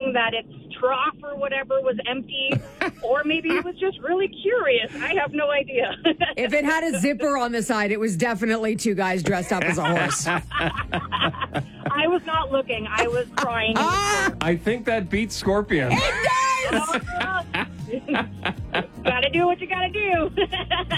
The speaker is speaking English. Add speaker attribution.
Speaker 1: hoping that its trough or whatever was empty, or maybe it was just really curious. I have no idea.
Speaker 2: If it had a zipper on the side, it was definitely two guys dressed up as a horse.
Speaker 1: I was not looking. I was crying.
Speaker 3: I think that beats Scorpion.
Speaker 2: It does!
Speaker 1: Gotta do what you gotta do.